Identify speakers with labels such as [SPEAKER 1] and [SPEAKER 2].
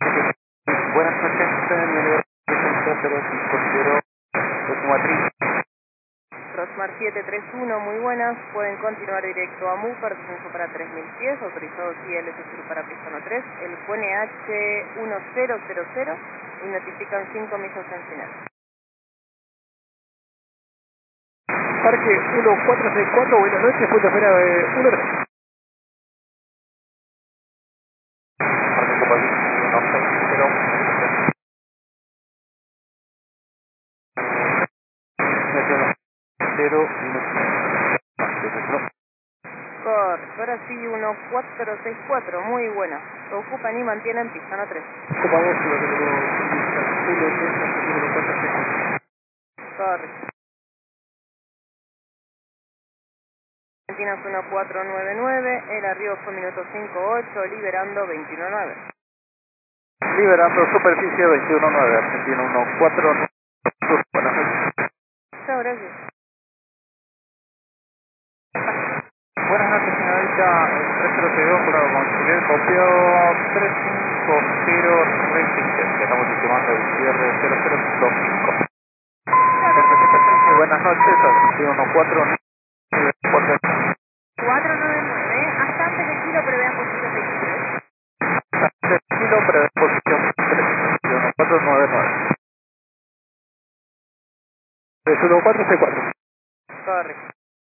[SPEAKER 1] Buenas noches, mi número es 050 Rosmatriz.
[SPEAKER 2] Rosmar 731, muy buenas. Pueden continuar directo a MU para descenso para 3000 pies, autorizados ILS Sur para Pistono 3, el QNH 1000 y notifican 5 millas en final.
[SPEAKER 1] Parque 1464, buenas noches, punto fuera de 13. Parque Copal 160.
[SPEAKER 2] Correcto, ahora sí 1464, muy buena. Se ocupan y mantienen Pistono 3.
[SPEAKER 1] Copa 2, lo que tengo 180,
[SPEAKER 2] Correcto. Argentinas 1499, el arribo fue minuto 58, liberando 219.
[SPEAKER 1] Liberando superficie 219, Argentina 149. Buenas noches.
[SPEAKER 2] Chao, gracias.
[SPEAKER 1] Buenas noches, señorita. 3062, jurado conciliar, copio 350 resistencia. Estamos estimando el cierre 0025. Buenas noches, Argentina 14.
[SPEAKER 2] 499, hasta antes del kilo prevean posición 23.
[SPEAKER 1] Kilo, posición 3, 1499. 314C4.